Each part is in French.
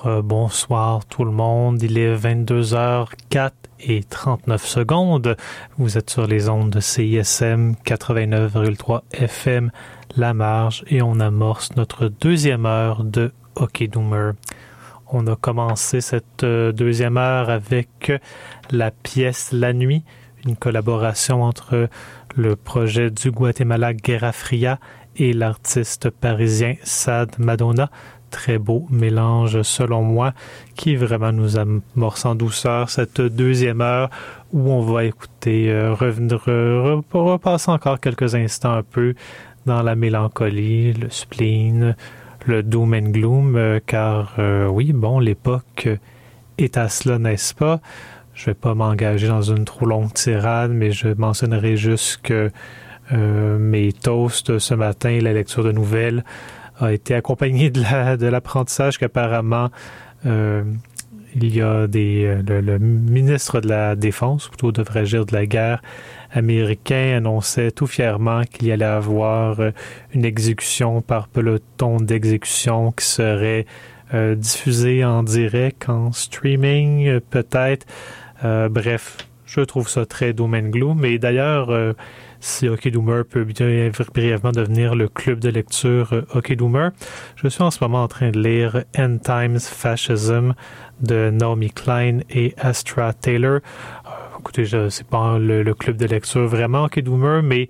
bonsoir tout le monde. Il est 22h04 et 39 secondes. Vous êtes sur les ondes de CISM 89,3 FM La Marge et on amorce notre deuxième heure de Hockey Doomer. On a commencé cette deuxième heure avec la pièce La Nuit, une collaboration entre le projet du Guatemala Guerra Fria et l'artiste parisien Sad Madonna. Très beau mélange selon moi qui vraiment nous amorce en douceur cette deuxième heure où on va écouter repasser encore quelques instants un peu dans la mélancolie, le spleen, le doom and gloom car oui, bon, l'époque est à cela, n'est-ce pas? Je vais pas m'engager dans une trop longue tirade, mais je mentionnerai juste que mes toasts ce matin, la lecture de nouvelles, a été accompagné de l'apprentissage qu'apparemment il y a le ministre de la Défense, plutôt devrais-je dire de la guerre américain, annonçait tout fièrement qu'il y allait avoir une exécution par peloton d'exécution qui serait diffusée en direct, en streaming peut-être. Bref, je trouve ça très doom and gloom. Et d'ailleurs, si Hockey Doomer peut bien brièvement devenir le club de lecture Hockey Doomer, je suis en ce moment en train de lire End Times Fascism de Naomi Klein et Astra Taylor. Écoutez, c'est pas le club de lecture vraiment Hockey Doomer, mais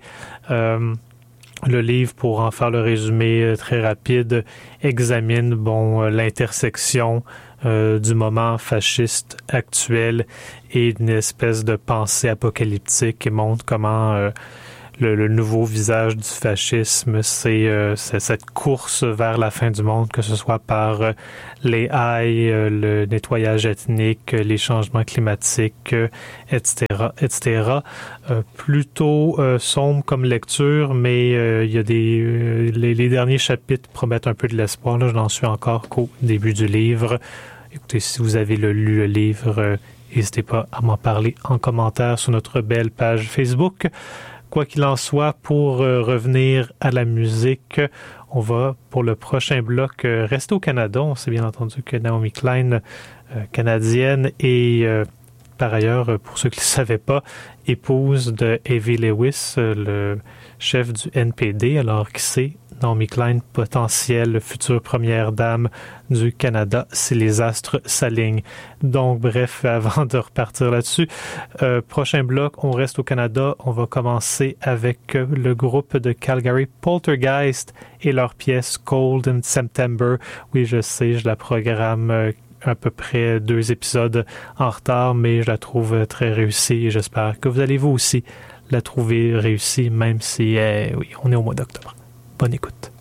le livre, pour en faire le résumé très rapide, examine l'intersection du moment fasciste actuel et d'une espèce de pensée apocalyptique et montre comment le nouveau visage du fascisme, c'est cette course vers la fin du monde, que ce soit par les AI, le nettoyage ethnique, les changements climatiques, etc., etc. Plutôt sombre comme lecture, mais il y a les derniers chapitres promettent un peu de l'espoir. Là, je n'en suis encore qu'au début du livre. Écoutez, si vous avez lu le livre, n'hésitez pas à m'en parler en commentaire sur notre belle page Facebook. Quoi qu'il en soit, pour revenir à la musique, on va, pour le prochain bloc, rester au Canada. On sait bien entendu que Naomi Klein, canadienne, et par ailleurs, pour ceux qui ne le savaient pas, épouse de Avi Lewis, le chef du NPD, alors qui sait, Naomi Klein, potentielle future première dame du Canada, si les astres s'alignent. Donc, bref, avant de repartir là-dessus, prochain bloc, on reste au Canada. On va commencer avec le groupe de Calgary Poltergeist et leur pièce Cold in September. Oui, je sais, je la programme à peu près 2 épisodes en retard, mais je la trouve très réussie et j'espère que vous allez vous aussi la trouver réussie, même si, oui, on est au mois d'octobre. Bonne écoute.